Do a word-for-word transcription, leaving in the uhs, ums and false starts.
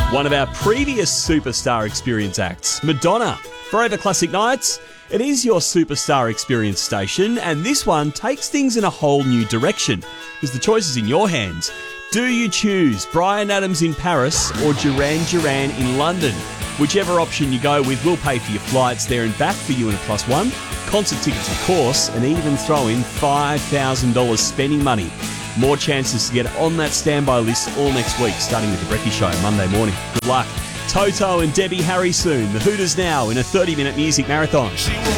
One of our previous Superstar Experience acts, Madonna. Forever Classic Nights, it is your Superstar Experience station, and this one takes things in a whole new direction, because the choice is in your hands. Do you choose Bryan Adams in Paris or Duran Duran in London? Whichever option you go with, we'll pay for your flights there and back for you and a plus one, concert tickets of course, and even throw in five thousand dollars spending money. More chances to get on that standby list all next week, starting with the Brekkie Show Monday morning. Good luck. Toto and Debbie Harry soon. The Hooters now in a thirty minute music marathon.